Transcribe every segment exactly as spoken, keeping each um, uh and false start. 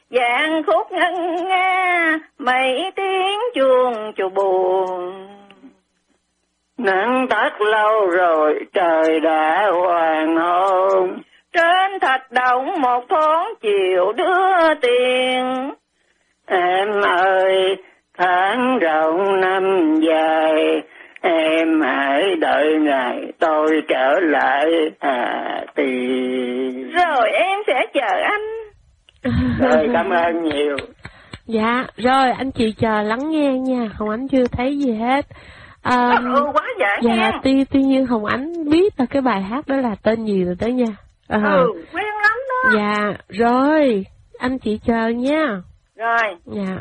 Vạn khúc ngân nga, mấy tiếng chuông chùa buồn. Nắng tắt lâu rồi, trời đã hoàng hôn. Trên thạch động một thoáng chiều đưa tiền. Em ơi, tháng rộng năm dài, em hãy đợi ngày tôi trở lại Hà Tiên. Rồi em sẽ chờ anh. Rồi, cảm ơn nhiều. Dạ, rồi anh chị chờ lắng nghe nha, Hồng Ánh chưa thấy gì hết. À, ừ, quá dễ dạ, nghe. tuy, tuy nhiên Hồng Ánh biết là cái bài hát đó là tên gì rồi đó nha. À, ừ, quen lắm đó. Dạ, rồi, anh chị chờ nha. Rồi. Dạ.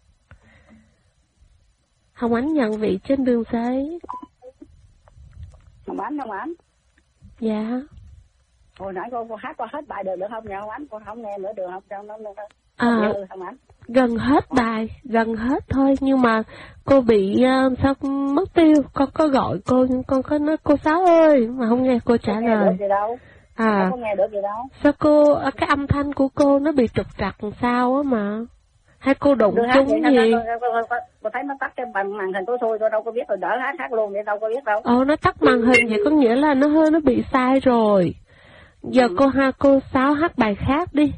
Hồng Ánh nhận vị trên đường giấy. Hồng Ánh, Hồng Ánh. Dạ. Hồi nãy cô, cô hát qua hết bài được được không nha Hồng Ánh? Cô không nghe nữa được không? Trong nó À, Hồng Ánh. gần hết bài, gần hết thôi, nhưng mà cô bị uh, sao mất tiêu, con có gọi cô nhưng con có nói cô Sáu ơi mà không nghe cô trả không lời. Nghe được gì đâu. À, không nghe được gì đâu. Sao cô, cái âm thanh của cô nó bị trục trặc làm sao á mà, hay cô đụng trúng gì? Cô thấy nó tắt cái bằng màn hình tôi thôi, tôi đâu có biết, rồi đỡ hát hát luôn vậy đâu có biết đâu. Ồ, nó tắt màn hình vậy có nghĩa là nó hơi nó bị sai rồi. Giờ ừ. cô ha cô Sáu hát bài khác đi.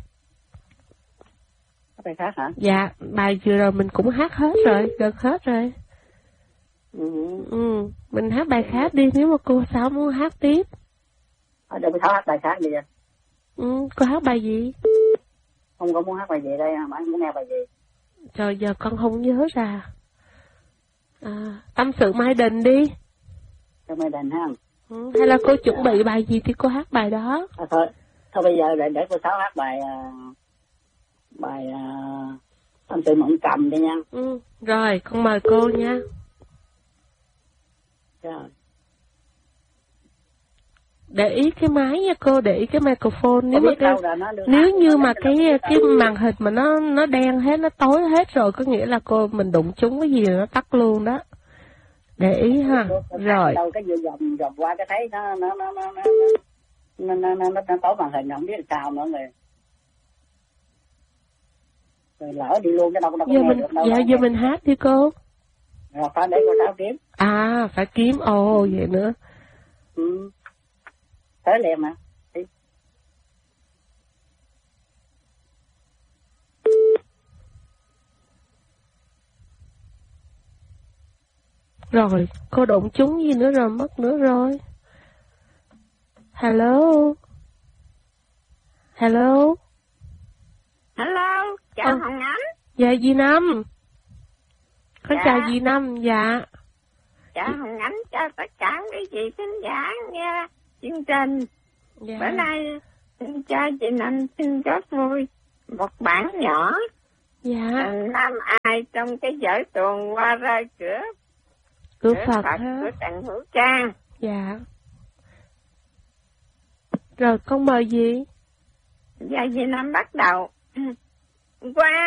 Bài khác hả? Dạ, bài vừa rồi mình cũng hát hết rồi, gần hết rồi. Ừ. Ừ, mình hát bài khác đi nếu mà cô Sáu muốn hát tiếp. Ở đây cô Sáu hát bài khác gì vậy? Ừ, cô hát bài gì? Không có muốn hát bài gì đây, mà anh muốn nghe bài gì? Trời, giờ con không nhớ ra. À, tâm sự Mai Đình đi. Cho Mai Đình ha. Ừ, hay là cô chuẩn bị bài gì thì cô hát bài đó. À, thôi, thôi bây giờ để, để cô Sáu hát bài uh, bài uh, tâm sự mượn cầm đi nha. Ừ, rồi con mời cô nha. Rồi. Để ý cái máy nha cô, để ý cái microphone. Nếu mà cái, nếu nếu như mà cái cái màn hình mà nó nó đen hết, nó tối hết rồi, có nghĩa là cô mình đụng trúng cái gì là nó tắt luôn đó. Để ý ha. Rồi. Đâu cái vừa vòng vòng qua cái thấy nó nó nó nó nó nó nó nó nó tối màn hình, không biết là sao nữa rồi. Rồi lỡ đi luôn cái đâu có đâu. Giờ mình đâu, dạ giờ mình hát đi cô. Rồi phải để cô Sáu kiếm. À, phải kiếm. Ồ, vậy nữa. Ừ. Tới liền mà. Đi. Rồi, cô đụng trúng gì nữa rồi, mất nữa rồi. Hello. Hello. Hello, chào à. Hồng Ánh. Dạ, dì Năm. Con dạ. chào dì Năm, dạ. Chào Hồng Ánh, chào tất cả quý vị khán giả nghe chương trình. Dạ. Bữa nay xin cho chị Năm xin rất vui một bản nhỏ. Dạ. Nam Ai trong cái giải tuồng qua ra cửa cửa, cửa Phật, Phật của Trần Hữu Trang. Dạ. Rồi con mời gì? Dạ, dì Năm bắt đầu. Qua